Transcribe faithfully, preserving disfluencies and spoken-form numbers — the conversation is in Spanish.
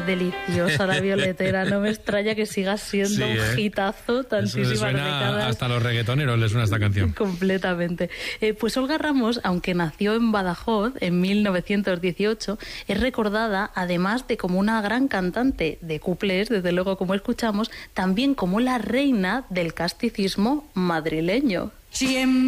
deliciosa la violetera, no me extraña que siga siendo Sí, un ¿eh? hitazo tantísimas Eso le suena décadas. hasta a los reggaetoneros les suena esta canción. Completamente. Eh, pues Olga Ramos, aunque nació en Badajoz en mil novecientos dieciocho, es recordada, además de como una gran cantante de cuplés, desde luego como escuchamos, también como la reina del casticismo madrileño. Siempre